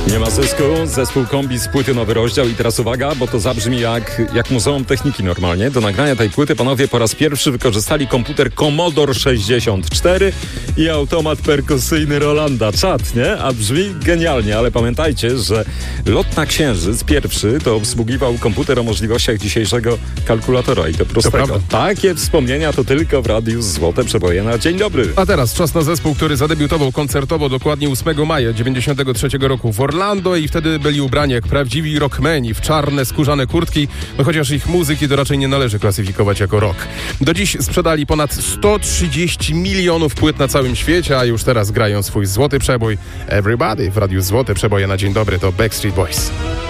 Nie ma zysku, zespół Kombi z płyty Nowy Rozdział i teraz uwaga, bo to zabrzmi jak Muzeum Techniki normalnie. Do nagrania tej płyty panowie po raz pierwszy wykorzystali komputer Commodore 64 i automat perkusyjny Rolanda. Czad, nie? A brzmi genialnie, ale pamiętajcie, że lot na Księżyc pierwszy to obsługiwał komputer o możliwościach dzisiejszego kalkulatora i to prostego. To takie wspomnienia to tylko w Radiu Złote Przeboje na Dzień Dobry. A teraz czas na zespół, który zadebiutował koncertowo dokładnie 8 maja 93 roku w Orlando i wtedy byli ubrani jak prawdziwi rockmeni w czarne, skórzane kurtki, no chociaż ich muzyki to raczej nie należy klasyfikować jako rock. Do dziś sprzedali ponad 130 milionów płyt na całym świecie, a już teraz grają swój złoty przebój Everybody w Radiu Złote Przeboje na Dzień Dobry. To Backstreet Boys.